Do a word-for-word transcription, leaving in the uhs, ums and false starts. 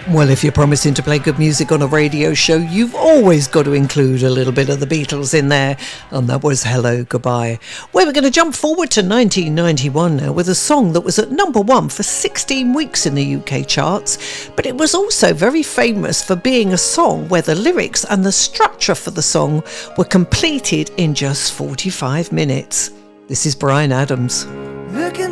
Well, if you're promising to play good music on a radio show, you've always got to include a little bit of the Beatles in there. And that was Hello, Goodbye. Well, we're going to jump forward to nineteen ninety-one now with a song that was at number one for sixteen weeks in the U K charts. But it was also very famous for being a song where the lyrics and the structure for the song were completed in just forty-five minutes. This is Bryan Adams.